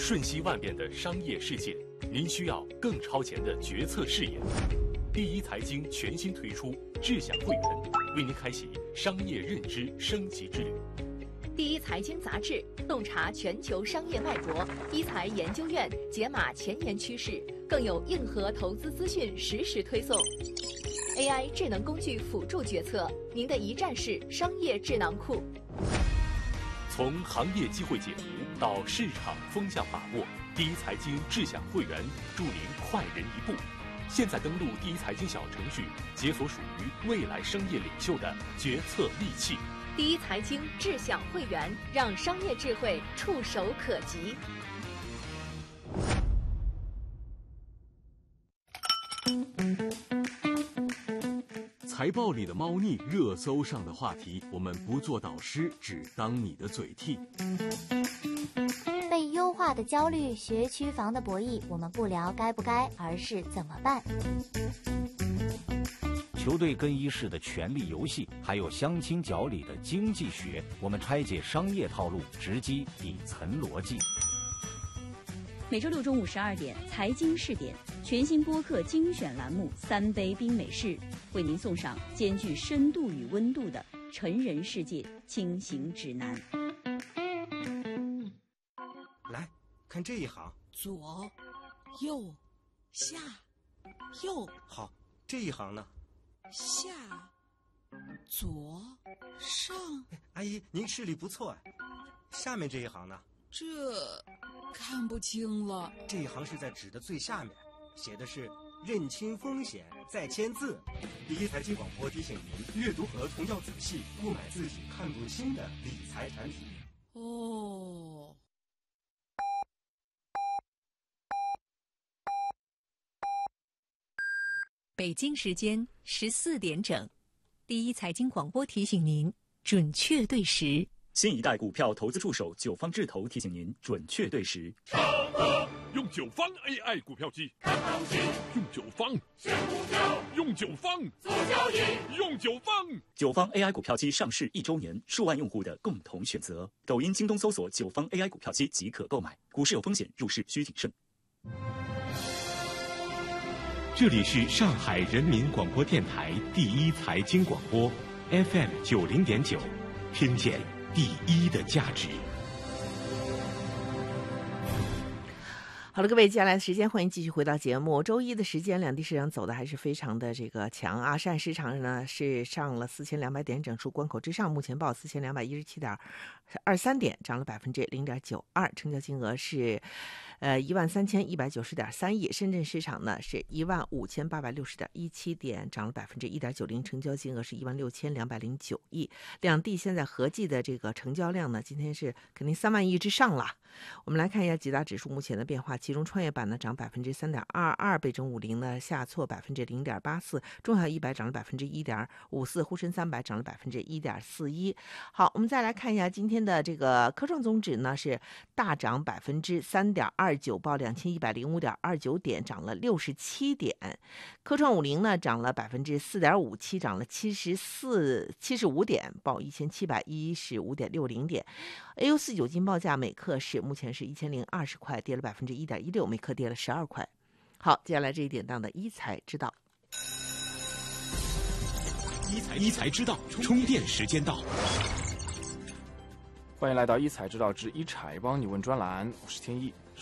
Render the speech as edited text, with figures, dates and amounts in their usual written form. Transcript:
瞬息万变的商业世界，您需要更超前的决策视野。第一财经全新推出智享会员，为您开启商业认知升级之旅。 第一财经杂志洞察全球商业脉搏，一财研究院解码前沿趋势，更有硬核投资资讯实时推送。AI 智能工具辅助决策，您的一站式商业智囊库。 从行业机会解读到市场风向把握，第一财经智享会员助您快人一步。现在登录第一财经小程序，解锁属于未来商业领袖的决策利器。 第一财经智享会员，让商业智慧触手可及。 财报里的猫腻，热搜上的话题，我们不做导师，只当你的嘴替。 被优化的焦虑，学区房的博弈，我们不聊该不该，而是怎么办。 球队更衣室的权力游戏，还有相亲角里的经济学，我们拆解商业套路，直击底层逻辑。 每周六中午12点，财经试点全新播客精选栏目《3杯冰美式》，为您送上兼具深度与温度的成人世界轻行指南。 来看这一行， 左、右、下、右。 好，这一行呢？ 下、左、上。 阿姨，您视力不错啊。下面这一行呢？ 这看不清了。 这一行是在纸的最下面，写的是认清风险再签字。第一财经广播提醒您，阅读合同要仔细，不买自己看不清的理财产品。 哦。 北京时间14点整，第一财经广播提醒您准确对时。 新一代股票投资助手九方智投提醒您准确对时。 用九方 AI 股票机，看行情；用九方选股票，用九方做交易，用九方。 九方 AI 股票机上市1周年，数万用户的共同选择。抖音、京东搜索九方 AI 股票机即可购买。股市有风险，入市需谨慎。 这里是上海人民广播电台第一财经广播 FM 90.9，听见第一的价值。 好了，各位，接下来的时间欢迎继续回到节目。周一的时间，两地市场走的还是非常的强啊。上海市场呢是上了4200点整数关口之上，目前报4217.23点，涨了0.92%，成交金额是13190.3亿。深圳市场呢是15860.17点，涨了1.90%，成交金额是16209亿。两地现在合计的这个成交量呢，今天是肯定3万亿之上了。我们来看一下几大指数目前的变化，其中创业板呢涨3.22%，北证50呢下挫0.84%，中小100涨了1.54%，沪深300涨了1.41%。好，我们再来看一下今天的这个科创综指呢是大涨3.29%，报2105.29点，涨了67点。科创50呢涨了4.57%，涨了75点，报1715.60点。AU49金报价每克是目前是1020块，跌了1.16%，每克跌了12块。好，接下来这一点档的一财知道。 一财知道，充电时间到。 欢迎来到一财知道之一财帮你问专栏，我是天一。